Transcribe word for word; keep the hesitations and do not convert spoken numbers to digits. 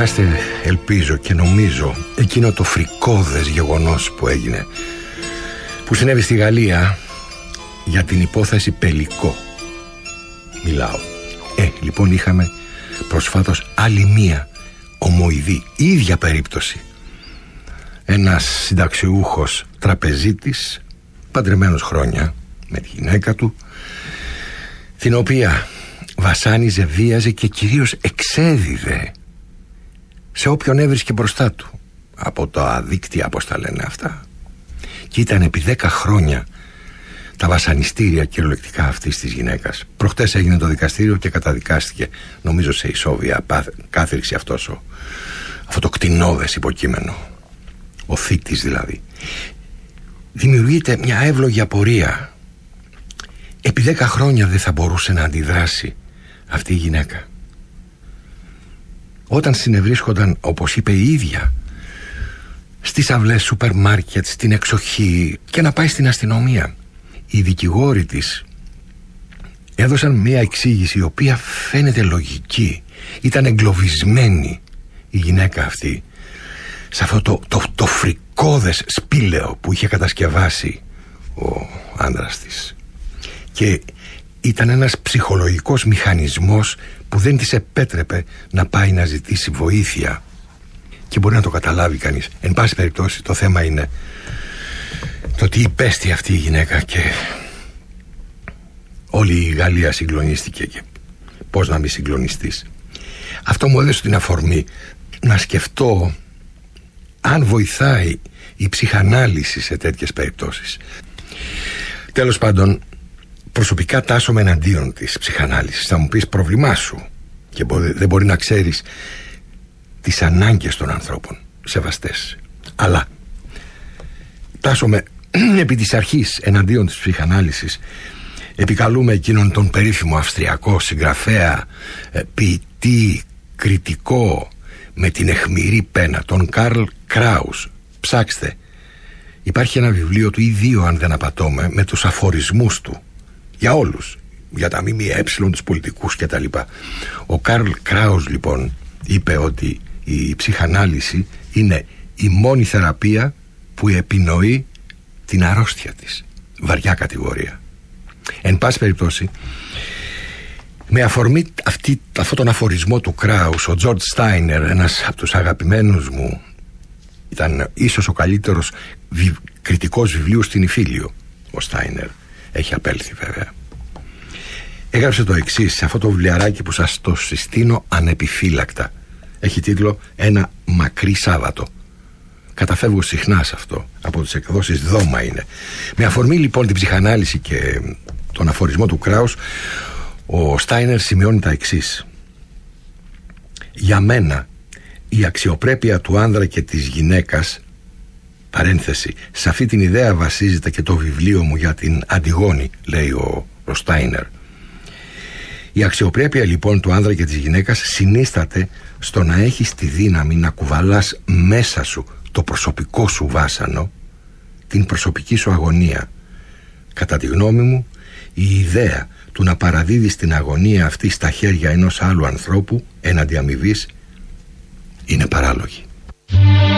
Θυμάστε, ελπίζω και νομίζω, εκείνο το φρικώδες γεγονός που έγινε, που συνέβη στη Γαλλία για την υπόθεση Πελικό. Μιλάω. Ε, λοιπόν είχαμε προσφάτως άλλη μία ομοειδή, ίδια περίπτωση. Ένας συνταξιούχος τραπεζίτης, παντρεμένος χρόνια με τη γυναίκα του, την οποία βασάνιζε, βίαζε και κυρίως εξέδιδε σε όποιον έβρισκε μπροστά του, από τα δίκτυα, πώς τα λένε αυτά. Και ήταν επί δέκα χρόνια τα βασανιστήρια κυριολεκτικά αυτής της γυναίκας. Προχτές έγινε το δικαστήριο και καταδικάστηκε, νομίζω σε ισόβια κάθριξη, αυτός ο, αυτό το κτηνώδες υποκείμενο, ο θήτης δηλαδή. Δημιουργείται μια εύλογη απορία. Επί δέκα χρόνια δεν θα μπορούσε να αντιδράσει αυτή η γυναίκα, όταν συνευρίσκονταν, όπως είπε η ίδια, στις αυλές σούπερ μάρκετ, στην εξοχή, και να πάει στην αστυνομία. Οι δικηγόροι της έδωσαν μια εξήγηση η οποία φαίνεται λογική. Ήταν εγκλωβισμένη η γυναίκα αυτή σε αυτό το, το, το φρικώδες σπήλαιο που είχε κατασκευάσει ο άντρας της, και ήταν ένας ψυχολογικός μηχανισμός που δεν της επέτρεπε να πάει να ζητήσει βοήθεια. Και μπορεί να το καταλάβει κανείς. Εν πάση περιπτώσει, το θέμα είναι το τι υπέστη αυτή η γυναίκα, και όλη η Γαλλία συγκλονίστηκε, και πώς να μην συγκλονιστείς. Αυτό μου έδωσε την αφορμή να σκεφτώ αν βοηθάει η ψυχανάλυση σε τέτοιες περιπτώσεις. Τέλος πάντων, προσωπικά τάσσομαι εναντίον της ψυχανάλυσης. Θα μου πεις, πρόβλημά σου, και δεν μπορεί να ξέρεις τις ανάγκες των ανθρώπων, σεβαστές. Αλλά τάσσομαι επί της αρχής εναντίον της ψυχανάλυσης. Επικαλούμε εκείνον τον περίφημο αυστριακό συγγραφέα, ποιητή, κριτικό με την αιχμηρή πένα, τον Καρλ Κράους. Ψάξτε, υπάρχει ένα βιβλίο του ή δύο, αν δεν απατώμε, με τους αφορισμούς του για όλους, για τα ΜΜΕ, τους πολιτικούς κτλ. Ο Καρλ Κράους λοιπόν είπε ότι η ψυχανάλυση είναι η μόνη θεραπεία που επινοεί την αρρώστια της. Βαριά κατηγορία. Εν πάση περιπτώσει, με αφορμή αυτή, αυτόν τον αφορισμό του Κράους, ο Τζορτζ Στάινερ, ένας από τους αγαπημένους μου, ήταν ίσως ο καλύτερος βι, κριτικός βιβλίου στην Ιφίλιο. Ο Στάινερ έχει απέλθει βέβαια. Έγραψε το εξής σε αυτό το βιβλιαράκι που σας το συστήνω ανεπιφύλακτα. Έχει τίτλο «Ένα μακρύ Σάββατο». Καταφεύγω συχνά σε αυτό, από τις εκδόσεις Δώμα είναι. Με αφορμή λοιπόν την ψυχανάλυση και τον αφορισμό του Κράους, ο Στάινερ σημειώνει τα εξής: «Για μένα η αξιοπρέπεια του άνδρα και της γυναίκας, παρένθεση, σε αυτή την ιδέα βασίζεται και το βιβλίο μου για την Αντιγόνη», λέει ο, ο Στάινερ. Η αξιοπρέπεια λοιπόν του άνδρα και της γυναίκας συνίσταται στο να έχεις τη δύναμη να κουβαλάς μέσα σου το προσωπικό σου βάσανο, την προσωπική σου αγωνία. Κατά τη γνώμη μου, η ιδέα του να παραδίδεις την αγωνία αυτή στα χέρια ενός άλλου ανθρώπου έναντι αμοιβής είναι παράλογη.